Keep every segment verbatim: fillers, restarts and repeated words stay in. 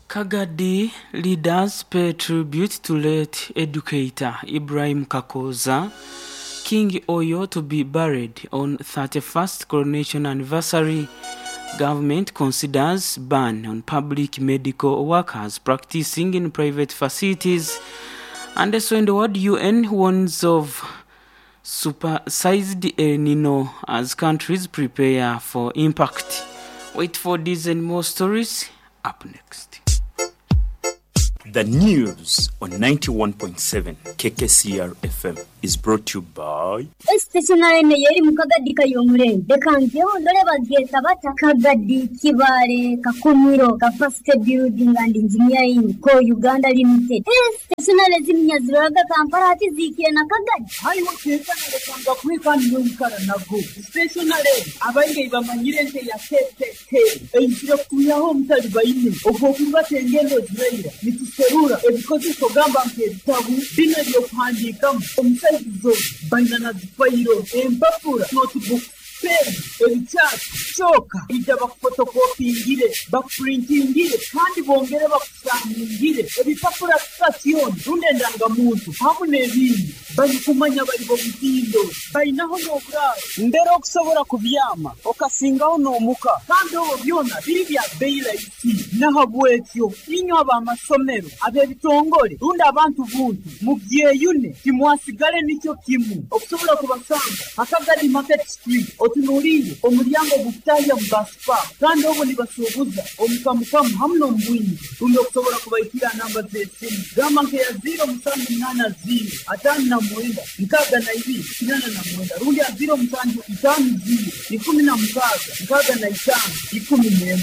Kagadi leaders pay tribute to late educator Ibrahim Kakoza. King Oyo to be buried on thirty-first coronation anniversary. Government considers ban on public medical workers practicing in private facilities. And also in the world, U N warns of supersized El Nino as countries prepare for impact. Wait for these and more stories up next. The news on ninety-one point seven K K C R F M is brought to you by Stationary Neyeri Mukagadi Kayomure. The country on the level gate Tabata Kagadi Kibare Kakumiro Capacity Building and Engineering Co Uganda Limited. Stationary Zimias Raga Kamparati Ziki and Akagadi. I want to send the quick and Yunkara Nagu. Stationary Avange Bamanirente Yasete, a Instructor home side by him, of Okuba Tengelo Zray. Serura ebikozi kogamba nk'ebitabu bino by'okuwandiikamu omusaizo banana zifayiro empapula notebook pen ebicaati kyokka ijja bakufotokopingire bakuprintingire kandi bongere bakusangingire ebipapula sitasioni rundendangamuntu hamu n'ebindi babikumanya bali bobutindo balinaho n'obulaalo mbera okusobola kubyama okasingaho n'omuka kandi obwo byona biri bya bbeeyi layisi nahabwekyo inywa b'amasomero ab'ebitongole runda abantu buntu mubyeyune timwasigale nicyo kimu okusobola kubasanga Akagadi Market Street otunulire omulyango gukutaya mu baspa kandi obwo nibasuubuza omukamukamu hamu n'omubwingi runda okusobola kubayitira namba z'essimu gamba nke ya zero musanju munana zero ataano na mwenda nkaaga na ibiri kinana na mwenda rundi ya zero musanju itaano zero ikumi na mukaaga nkaaga na itaano ikumi n'emu.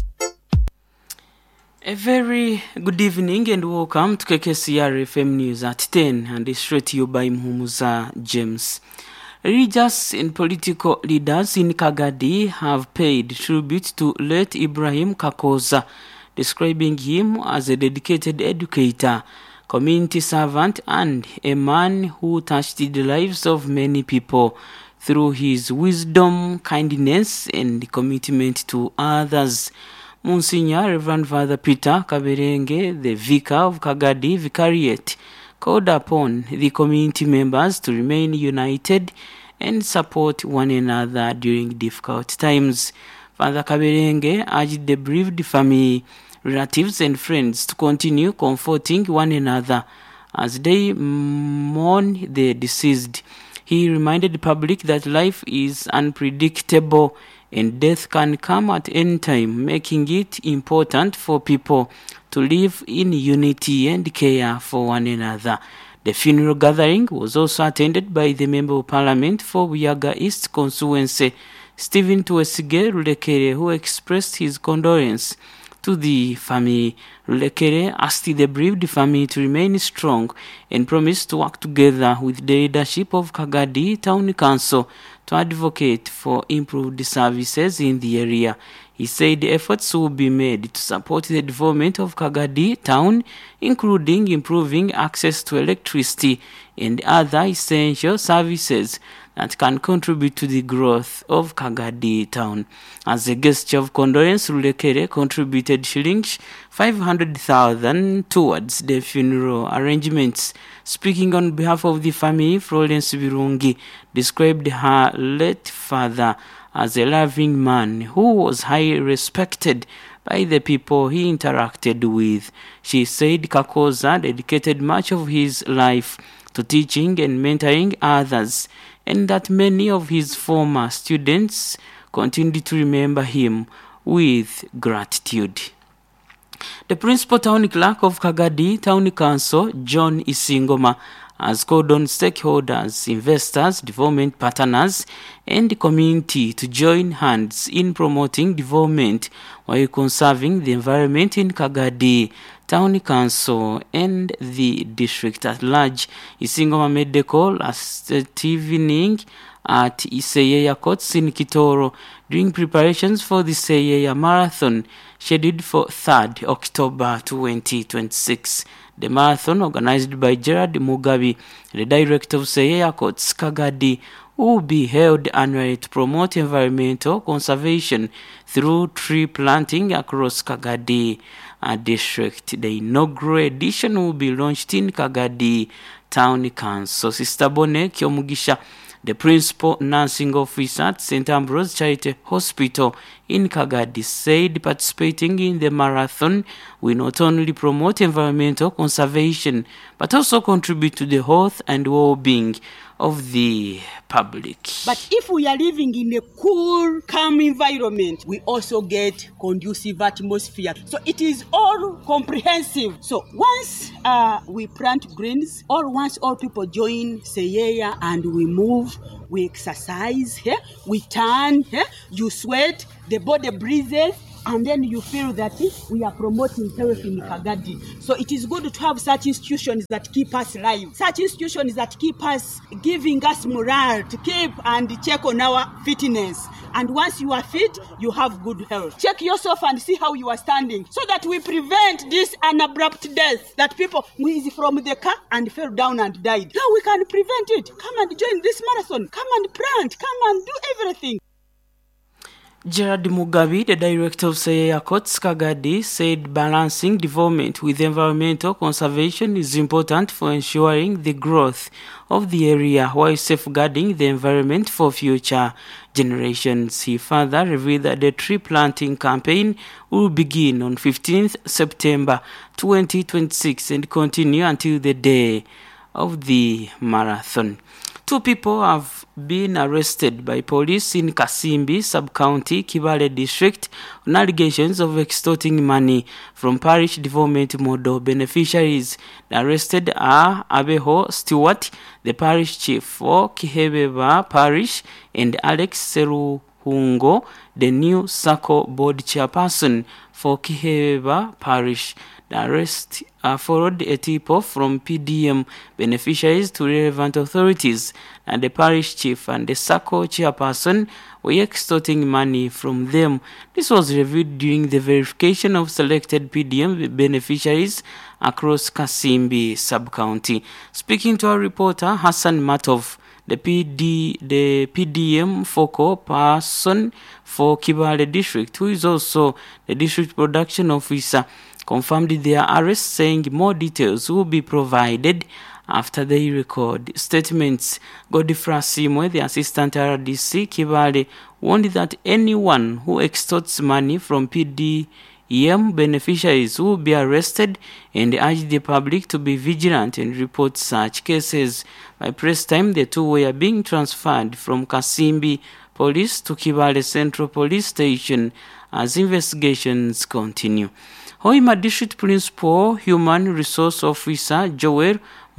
A very good evening and welcome to K K C R F M News at ten, and it's straight to you by Muhumuza James. Religious and political leaders in Kagadi have paid tribute to late Ibrahim Kakoza, describing him as a dedicated educator, community servant, and a man who touched the lives of many people through his wisdom, kindness, and commitment to others. Monsignor Reverend Father Peter Kaberenge, the vicar of Kagadi Vicariate, called upon the community members to remain united and support one another during difficult times. Father Kaberenge urged the bereaved family, relatives, and friends to continue comforting one another as they mourn the deceased. He reminded the public that life is unpredictable and death can come at any time, making it important for people to live in unity and care for one another. The funeral gathering was also attended by the Member of Parliament for Buyaga East Constituency, Stephen Tuwesige Rulekere, who expressed his condolence to the family. Rulekere asked the bereaved family to remain strong and promised to work together with the leadership of Kagadi Town Council to advocate for improved services in the area. He said efforts will be made to support the development of Kagadi Town, including improving access to electricity and other essential services that can contribute to the growth of Kagadi Town. As a gesture of condolence, Rulekere contributed shillings five hundred thousand towards the funeral arrangements. Speaking on behalf of the family, Florence Birungi described her late father as a loving man who was highly respected by the people he interacted with. She said Kakoza dedicated much of his life to teaching and mentoring others, and that many of his former students continue to remember him with gratitude. The principal town clerk of Kagadi Town Council, John Isingoma, has called on stakeholders, investors, development partners, and the community to join hands in promoting development while conserving the environment in Kagadi Town Council and the district at large. Isingoma made the call last evening at Iseyeya Courts in Kitoro during preparations for the Iseyeya Marathon scheduled for third October twenty twenty-six. The marathon, organized by Gerard Mugabi, the director of Iseyeya Courts Kagadi, will be held annually to promote environmental conservation through tree planting across Kagadi uh, district. The inaugural edition will be launched in Kagadi Town Council. Sister Bone Kyomugisha, the principal nursing officer at Saint Ambrose Charity Hospital in Kagadi, said participating in the marathon will not only promote environmental conservation but also contribute to the health and well-being of the public. But if we are living in a cool, calm environment, we also get conducive atmosphere. So it is all comprehensive. So once uh, we plant greens, or once all people join Seyeya and we move, we exercise, yeah? we turn, yeah? you sweat, the body breathes, and then you feel that we are promoting health in Kagadi. So it is good to have such institutions that keep us alive, such institutions that keep us, giving us morale to keep and check on our fitness. And once you are fit, you have good health. Check yourself and see how you are standing, so that we prevent this unabrupt death that people is from the car and fell down and died. Now we can prevent it. Come and join this marathon. Come and plant. Come and do everything. Gerard Mugabi, the director of Seyeya Courts Kagadi, said balancing development with environmental conservation is important for ensuring the growth of the area while safeguarding the environment for future generations. He further revealed that the tree planting campaign will begin on fifteenth September twenty twenty-six and continue until the day of the marathon. Two people have been arrested by police in Kasimbi Sub-County, Kibale District on allegations of extorting money from parish development model beneficiaries. The arrested are Abeho Stewart, the parish chief for Kihebeba Parish, and Alex Seruhungo, the new Sacco board chairperson for Kihebeba Parish. The arrest uh, followed a tip-off from P D M beneficiaries to relevant authorities, and the parish chief and the Sacco chairperson were extorting money from them. This was reviewed during the verification of selected P D M beneficiaries across Kasimbi Sub-County. Speaking to our reporter Hassan Matov, the P D, the P D M focal person for Kibale District, who is also the district production officer, confirmed their arrest, saying more details will be provided after they record statements. Godfrey Simwe, the assistant R D C Kibale, warned that anyone who extorts money from P D M beneficiaries will be arrested, and urged the public to be vigilant and report such cases. By press time, the two were being transferred from Kasimbi Police to Kibale Central Police Station as investigations continue. Hoima District Principal Human Resource Officer Joel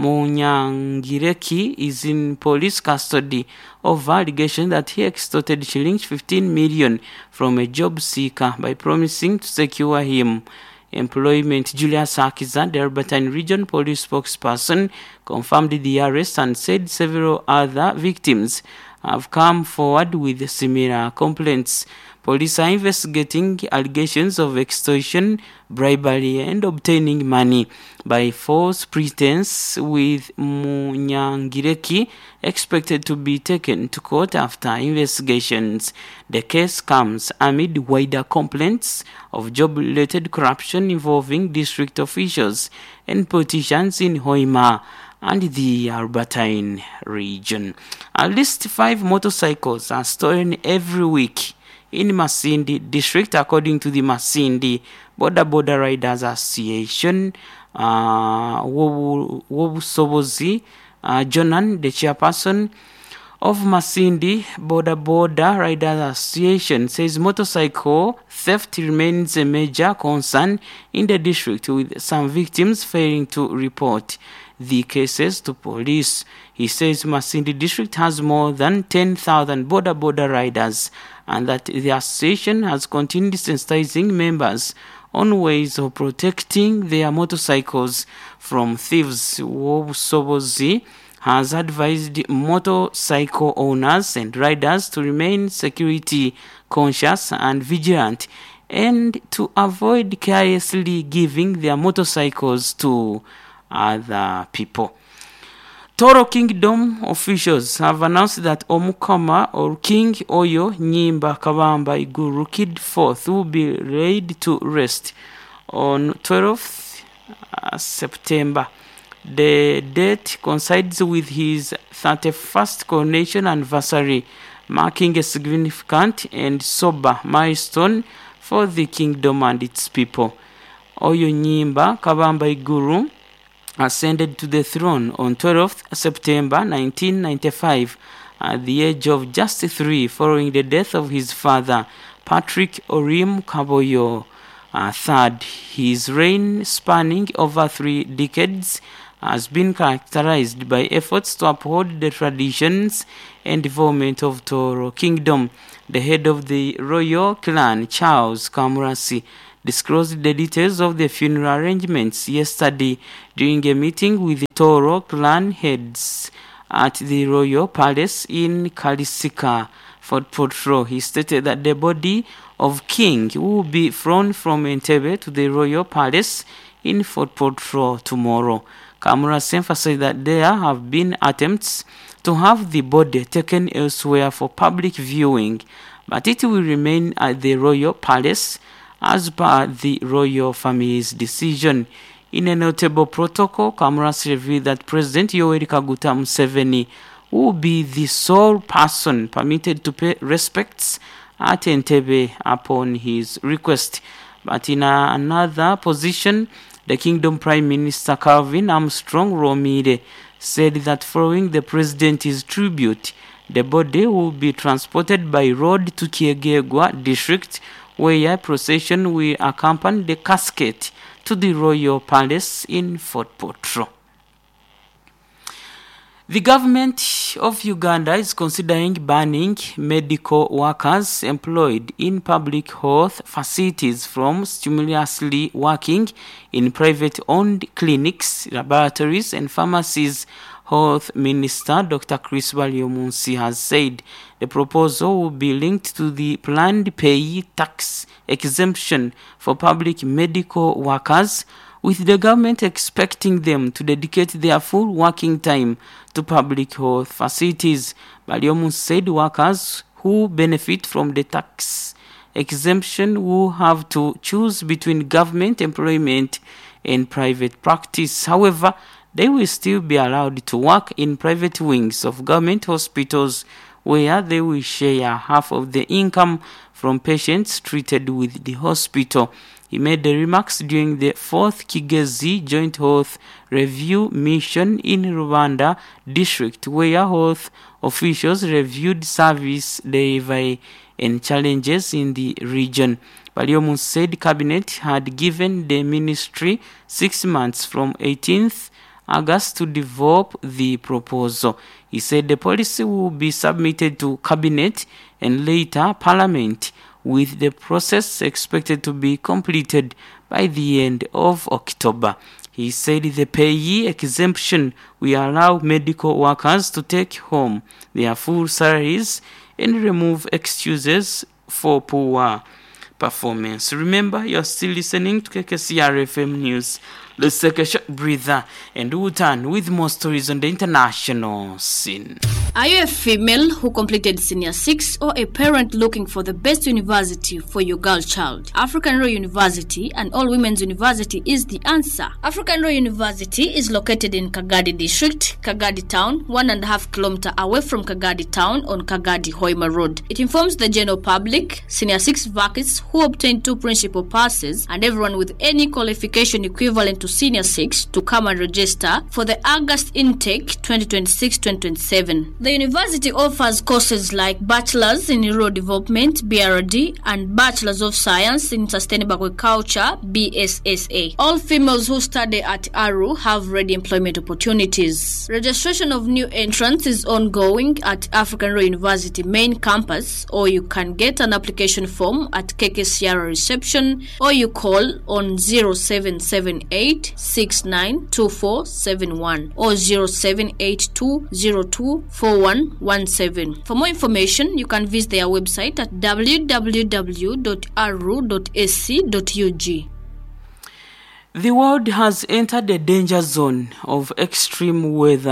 Munyangireki is in police custody over allegation that he extorted shillings fifteen million from a job seeker by promising to secure him employment. Julius Akiza, the Albertine Region Police spokesperson, confirmed the arrest and said several other victims have come forward with similar complaints. Police are investigating allegations of extortion, bribery, and obtaining money by false pretense, with Munyangireki expected to be taken to court after investigations. The case comes amid wider complaints of job-related corruption involving district officials and politicians in Hoima and the Albertine region. At least five motorcycles are stolen every week in Masindi District, according to the Masindi Border Border Riders Association. Uh, Wobu Sobozi uh, Jonan, the chairperson of Masindi Border Border Riders Association, says motorcycle theft remains a major concern in the district, with some victims failing to report the cases to police. He says Masindi District has more than ten thousand border border riders, and that the association has continued sensitizing members on ways of protecting their motorcycles from thieves. Wobusobozi has advised motorcycle owners and riders to remain security conscious and vigilant, and to avoid carelessly giving their motorcycles to other people. Toro Kingdom officials have announced that Omukama or King Oyo Nyimba Kabamba Iguru Kid fourth will be laid to rest on twelfth September. The date coincides with his thirty-first coronation anniversary, marking a significant and sober milestone for the kingdom and its people. Oyo Nyimba Kabamba Iguru ascended to the throne on twelfth September nineteen ninety-five at the age of just three, following the death of his father, Patrick Orim Kaboyo uh, third. His reign, spanning over three decades, has been characterized by efforts to uphold the traditions and development of Toro Kingdom. The head of the royal clan, Charles Kamurasi, disclosed the details of the funeral arrangements yesterday during a meeting with the Toro clan heads at the Royal Palace in Kalisika, Fort Portro. He stated that the body of King will be flown from Entebbe to the Royal Palace in Fort Portro tomorrow. Kamurasi emphasized that there have been attempts to have the body taken elsewhere for public viewing, but it will remain at the Royal Palace as per the royal family's decision. In a notable protocol, Kamurasi revealed that President Yoweri Kaguta Museveni will be the sole person permitted to pay respects at Entebbe upon his request. But in a, another position, the Kingdom Prime Minister Calvin Armstrong Romire said that following the president's tribute, the body will be transported by road to Kiegegwa district, where a procession will accompany the casket to the Royal Palace in Fort Portro. The government of Uganda is considering banning medical workers employed in public health facilities from stimulously working in private-owned clinics, laboratories, and pharmacies. Health Minister Doctor Chris Baryomunsi has said the proposal will be linked to the planned pay tax exemption for public medical workers, with the government expecting them to dedicate their full working time to public health facilities. Baryomunsi said workers who benefit from the tax exemption will have to choose between government employment and private practice. However, they will still be allowed to work in private wings of government hospitals, where they will share half of the income from patients treated with the hospital. He made the remarks during the fourth Kigezi Joint Health Review Mission in Rwanda district, where health officials reviewed service delivery and challenges in the region. Baryomunsi said Cabinet had given the ministry six months from eighteenth August to develop the proposal. He said the policy will be submitted to Cabinet and later Parliament, with the process expected to be completed by the end of October. He said the payee exemption will allow medical workers to take home their full salaries and remove excuses for poor performance. Remember, you're still listening to K K C R F M News. Let's take a short breather and we'll turn with more stories on the international scene. Are you a female who completed Senior six or a parent looking for the best university for your girl child? African Royal University, an all-women's university, is the answer. African Royal University is located in Kagadi District, Kagadi Town, one and a half kilometer away from Kagadi Town on Kagadi Hoima Road. It informs the general public, Senior six vacancies who obtain two principal passes, and everyone with any qualification equivalent to Senior six to come and register for the August intake twenty twenty-six twenty twenty-seven. The university offers courses like Bachelor's in Rural Development, B R D, and Bachelor's of Science in Sustainable Agriculture, B S S A. All females who study at A R U have ready employment opportunities. Registration of new entrants is ongoing at African Royal University main campus, or you can get an application form at K K C R reception, or you call on zero seven seven eight six nine two four seven one or zero seven eight two zero two four one one seven. For more information, you can visit their website at w w w dot a r u dot a c dot u g. The world has entered a danger zone of extreme weather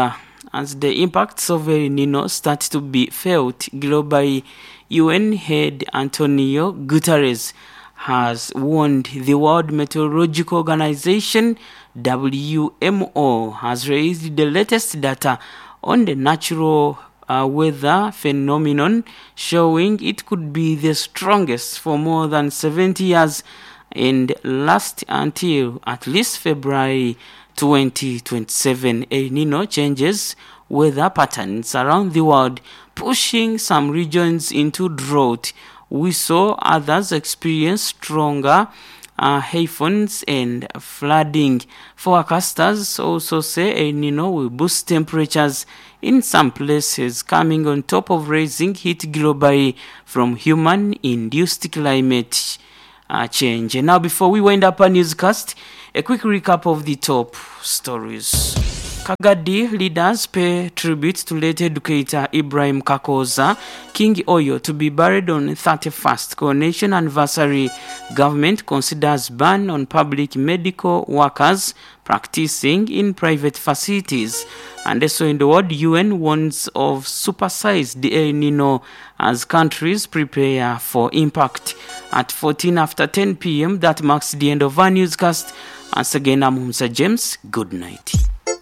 as the impacts of El Nino start to be felt globally. U N head Antonio Guterres has warned the World Meteorological Organization W M O has raised the latest data on the natural uh, weather phenomenon, showing it could be the strongest for more than seventy years and last until at least February twenty twenty-seven. El Nino changes weather patterns around the world, pushing some regions into drought. We saw others experience stronger uh, hailstones and flooding. Forecasters also say El Nino will boost temperatures in some places, coming on top of raising heat globally from human-induced climate uh, change. And now, before we wind up our newscast, a quick recap of the top stories. Kagadi leaders pay tribute to late educator Ibrahim Kakoza King Oyo to be buried on thirty-first coronation anniversary. Government considers ban on public medical workers practicing in private facilities. And also in the world, U N warns of supersized El Nino as countries prepare for impact. At fourteen after ten p.m., that marks the end of our newscast. Once again, I'm Humsa James. Good night.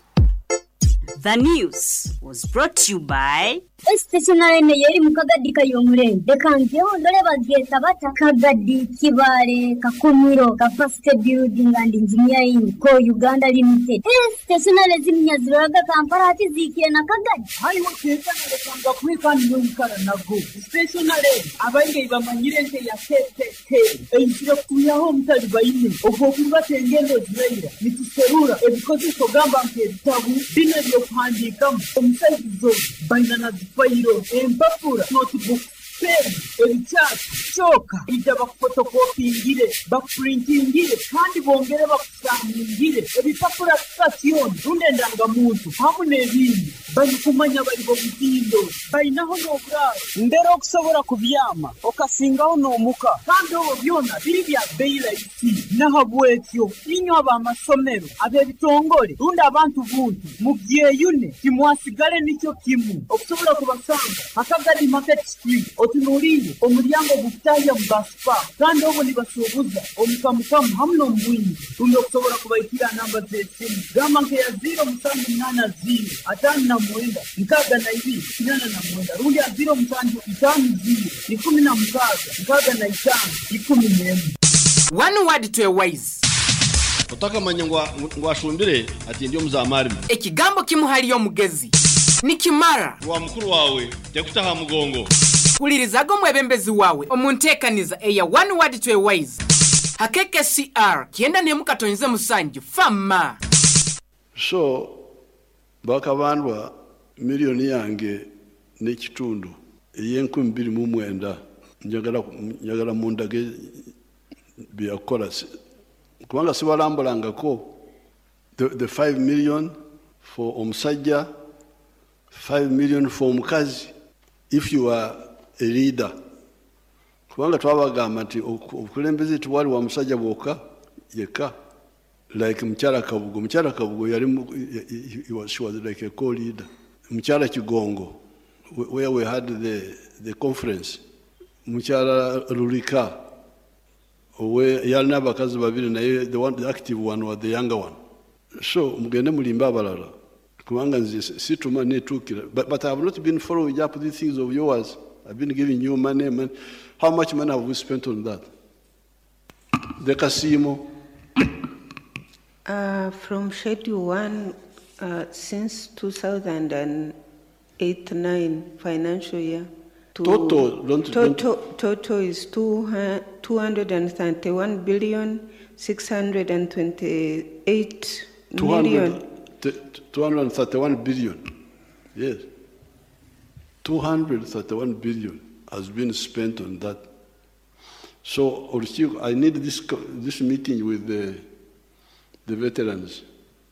The news was brought to you by Stationary yeri mukagadi kayomure dekanze ondole bageta bata kagadi kibale kakumiro kapasite building and engineering ko Uganda limited. Stationary ziminya ziraga Kampala ati zikire na kagadi hayi wakeka nakanga kwikani n'umukara nago stationary abange bamanyire nte ya tete eyitira kuyaho mutali bayine obwo kubatengendo ziraira nituserura ebikozi kogamba nke bitabu bine byo kwandikamu omusayizo bayina Fairo, empapura, notebook, pen, ebichaati, choka, ija bakufotokopingire, bakuprintingire, kandi bongere bakusangingire, ebipapura sitasioni, rundendanga muntu, hamu n'ebindi, bali kumanya bali b'omutindo, balinaho n'obulalo, ndera okusobola kubyama, okasingaho n'omuka, kandi obwo byona biri bya bbeeyi layisi, nahabwekyo, inyo ab'amasomero, ab'ebitongole, runda abantu buntu, mubyeyune, timwasigale nicyo kimu, okusobola kubasanga, Akagadi Market Street, otunulire, omulyango gukutahya mu baspa, kandi obwo nibasuubuza, omukamukamu hamu n'omubwinyi, runda okusobola kubayitira namba z'essimu, gamba nke ya zero musanju munana zero, atano na mwenda, nkaaga na ibiri, kinana na mwenda, rundi ya zero musanju itanu zero, ikumi na mukaaga, nkaaga na itanu, ikumi n'emu. One word to a wise. Otaka manya ngwa ngwashumbire ati ndio muzamari. Ekigambo kimuhali y'omugezi. Nikimara wa mukuru wawe yakutaha mugongo. Ulirizago mwebembezi wawe omuntekaniza eya one word to a wise. Hakeke C R kienda ne mukatonyize musanju fama. So bakabandwa milioni yange n'ekitundu eyenkumi bbiri mu mwenda njagala njagala mundage byakola kubanga sibalambulangako the, the five million for omusajja, five million for omukazi if you are a leader. Kubanga twabagamba nti okulembeze tuwali wa musajja bwoka yeka like Mchala Kabugo. Mchala Kabugo yali he was, she was like a co-leader. Mchala Kigongo, where we had the the conference. Mchala Rulika, where yalina bakazi babiri naye the one the active one was the younger one. So mugende mulimba balala. Kubanga nzi situma netukira. But but I have not been following up these things of yours. I've been giving you money, man. How much money have we spent on that? The casino. Uh, from Schedule one, uh, since two thousand eight nine financial year, to total, don't, total, don't. total is two hundred thirty-one billion, six hundred twenty-eight million. two hundred thirty-one billion, yes. two hundred thirty-one billion has been spent on that. So, I need this, this meeting with the the veterans,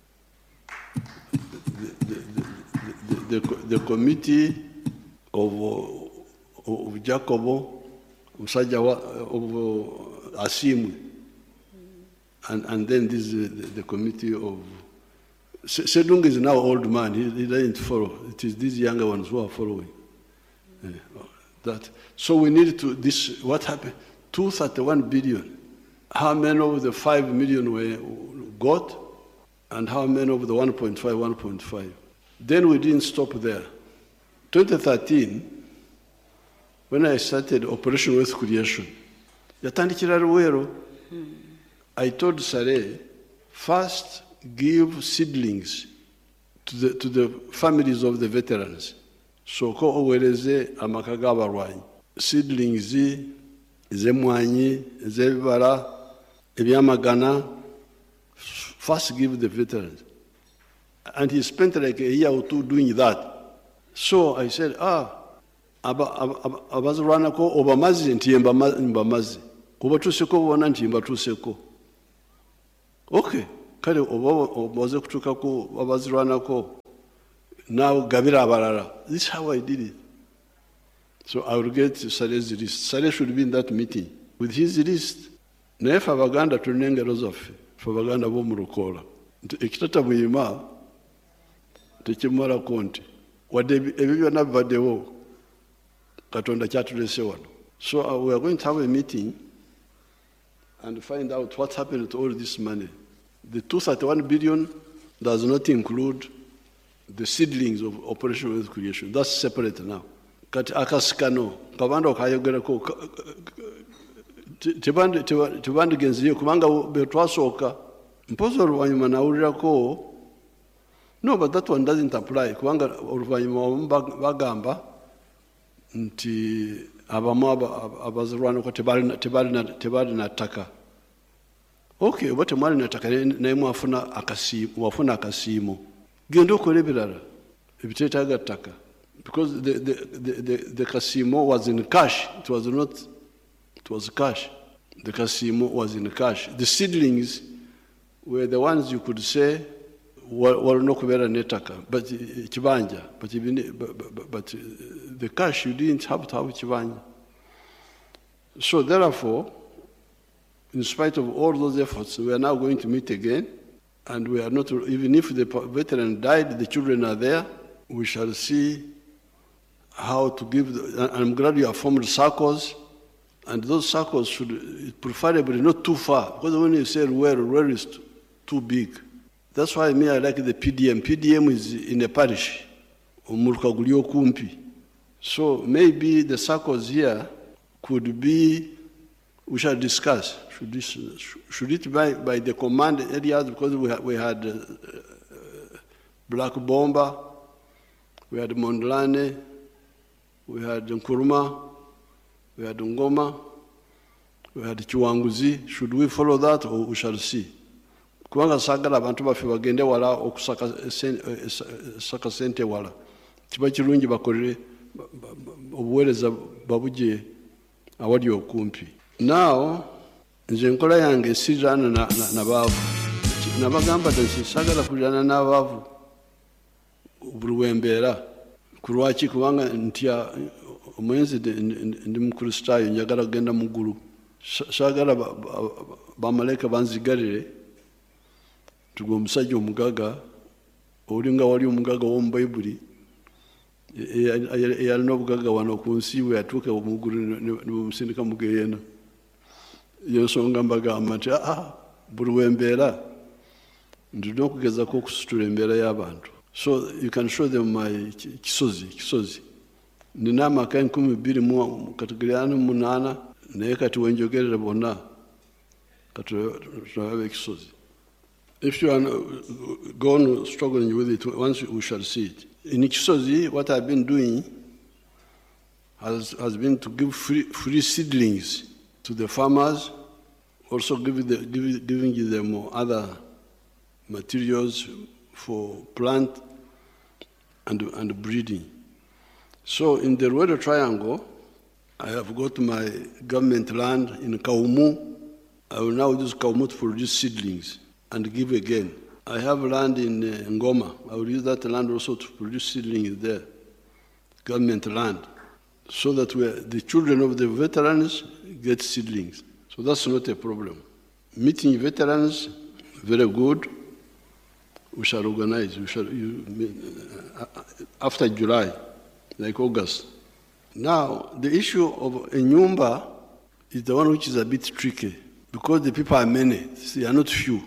the, the, the, the, the committee of, of Jacobo, Musajawa, of Asimu, and, and then this the, the committee of Sedung is now old man. He, he doesn't follow. It is these younger ones who are following. Yeah, that. So we need to, this, what happened? two hundred thirty-one billion. How many of the five million were got? And how many of the one point five, one point five? Then we didn't stop there. twenty thirteen, when I started Operation Wealth Creation, yatandikira Luwero, I told Saleh, first give seedlings to the, to the families of the veterans. So ko owereze amakaga abalwanyi. Seedlings ez'emmwanyi, ez'ebibala, ebyamagana, first give the veterans. And he spent like a year or two doing that. So I said, ah, abazirwanako obamazi nti mbamazi. Kubatuuseko bona nti mbatuuseko. Okay, kale obaze kutuukako abazirwanako now gabira abalala. This is how I did it. So I will get Saleh's list. Saleh should be in that meeting. With his list, naye ffe Abaganda tulina engero zaffe, ffe Abaganda b'omu Lukoola. Ekitata buyima tekimalako nti wadde ebyo byonna bibaddewo Katonda kyatulese wano. So uh, we are going to have a meeting and find out what happened to all this money. The two hundred thirty-one billion does not include the seedlings of Operation Wealth Creation. That's separate now. Kati akasikano kabanda okayogerako tebandigenziyo kubanga betwasooka mpozi oluvannyuma nawulirako. No, but that one doesn't apply kubanga oluvannyuma bagamba nti abamu abazirwanako tebalina ttaka. Okay, oba temwalina ttaka naye mwafuna akasiimo, genda okola ebirala ebiteetaaga ttaka. Because the, the, the, the, the casino was in cash. It was not, it was cash. The casino was in cash. The seedlings were the ones you could say were not kubera netaka, but chibanja, but even but, but the cash you didn't have to have chibanja. So therefore, in spite of all those efforts, we are now going to meet again, and we are not, even if the veteran died, the children are there. We shall see how to give, the, I'm glad you have formed circles, and those circles should preferably not too far, because when you say where, where is too, too big. That's why me I like the P D M. P D M is in a parish, Umurkagulio Kumpi. So maybe the circles here could be, we shall discuss, should, this, should it be by, by the command areas, because we had, we had uh, Black Bomba, we had Mondlane, we had Nkuruma, we had Ngoma, we had Chiwanguzi. Should we follow that or we shall see? Kubanga sagala abantu baffe bagende wala okusaka saka sente wala. Kiba kirungi bakolere obuweereza babuje awali okumpi. Now, nze nkola yange sirana na, na, na baavu. Nabagamba nti sagala kulirana n'abaavu buluwembeera. Kulwaki kubanga ntya omwenzi ndi mukristaayo njagala kugenda mu ggulu. Saagala bamalayika banzigalire tuga omusajja omugaga olinga wali omugaga w'omu Bayibuli eyalina obugaga wano ku nsi bwe yatuuka mu ggulu ne bumusindika mu Geyeena. Iyo nsonga mbagamba nti aa buli wembeera ndina okugezako okusitula embeera y'abantu. So you can show them my kisozi, kisozi. Nina amaka enkumi bbiri mu kategori anu munaana naye kati wenjogerera bonna kati tulabe kisozi. If you are going struggling with it, once we shall see it. In Kisozi, what I've been doing has, has been to give free, free seedlings to the farmers, also give the, give, giving them other materials for plant and, and breeding. So in the Rueda Triangle, I have got my government land in Kaumu. I will now use Kaumu to produce seedlings and give again. I have land in uh, Ngoma. I will use that land also to produce seedlings there, government land, so that we are, the children of the veterans get seedlings. So that's not a problem. Meeting veterans, very good. we shall organize. We shall you, uh, after July, like August. Now, the issue of Enyumba is the one which is a bit tricky because the people are many. They are not few.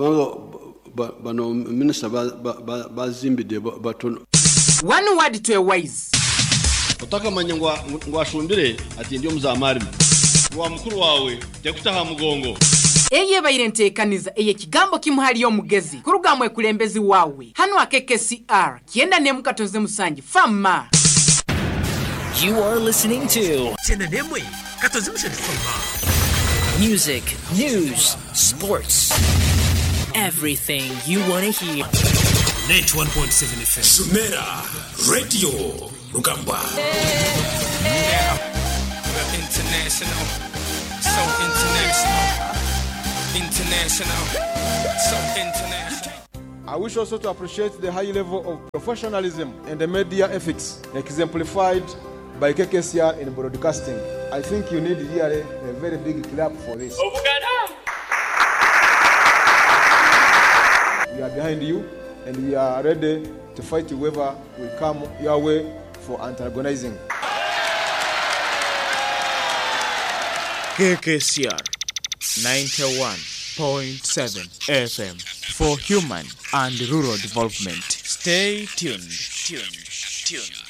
Minister Bazimbide Batono. One word to a wise. Otaka manyangwa ngwashumbire ati ndio mzamari. Wa mukuru wawe tekutaha mugongo. Eye bayirentekaniza eye kigambo kimuhali y'omugezi kurugamwe kulembezi wawe hano K K C R kienda ne mukatonze musanji fama. You are listening to Chena Nemwe katonze musanji fama. Music, news, sports, everything you want to hear. ninety-one point seven F M Sumera Radio Lugamba. Yeah, we're international, so international, international, so international. I wish also to appreciate the high level of professionalism and the media ethics exemplified by K K C R in broadcasting. I think you need here a, a very big clap for this. We are behind you and we are ready to fight whoever will come your way for antagonizing. K K C R ninety-one point seven F M for human and rural development. Stay tuned, tuned, tuned.